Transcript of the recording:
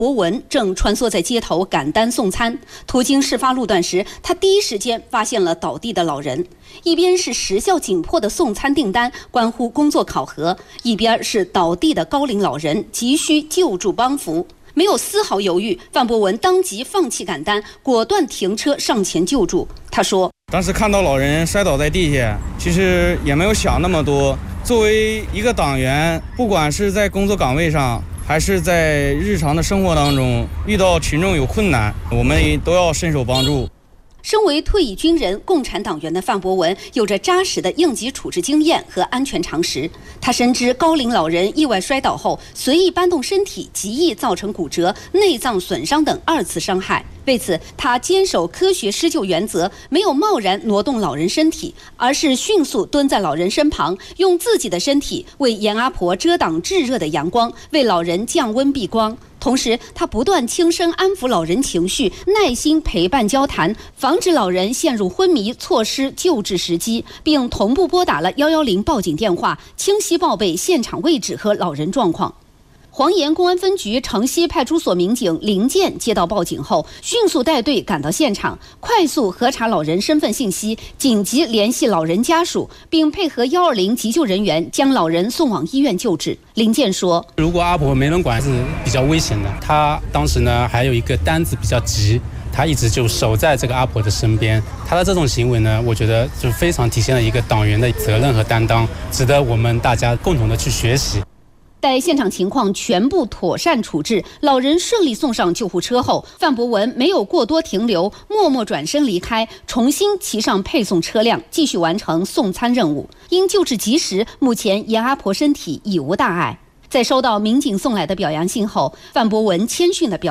博文正穿梭在街头赶单送餐，途经事发路段时，他第一时间发现了倒地的老人。一边是时效紧迫的送餐订单关乎工作考核，一边是倒地的高龄老人急需救助帮扶。没有丝毫犹豫，范博文当即放弃赶单，果断停车上前救助。他说：“ 当时看到老人摔倒在地下，其实也没有想那么多。作为一个党员，不管是在工作岗位上，还是在日常的生活当中，遇到群众有困难，我们都要伸手帮助。” 身为退役军人、共产党员的范博文，有着扎实的应急处置经验和安全常识。他深知高龄老人意外摔倒后随意搬动身体，极易造成骨折、内脏损伤等二次伤害。为此，他坚守科学施救原则，没有贸然挪动老人身体，而是迅速蹲在老人身旁，用自己的身体为严阿婆遮挡炙热的阳光，为老人降温避光。同时，他不断轻声安抚老人情绪，耐心陪伴交谈，防止老人陷入昏迷，错失救治时机，并同步拨打了110报警电话，清晰报备现场位置和老人状况。黄岩公安分局城西派出所民警林建接到报警后，迅速带队赶到现场，快速核查老人身份信息，紧急联系老人家属，并配合120急救人员将老人送往医院救治。林建说：“ 如果阿婆没人管是比较危险的，他当时呢还有一个单子比较急。”他一直就守在这个阿婆的身边，他的这种行为呢，我觉得就非常体现了一个党员的责任和担当，值得我们大家共同的去学习。 待现场情况全部妥善处置，老人顺利送上救护车后，范博文没有过多停留，默默转身离开，重新骑上配送车辆，继续完成送餐任务。因救治及时，目前严阿婆身体已无大碍。在收到民警送来的表扬信后，范博文谦逊地表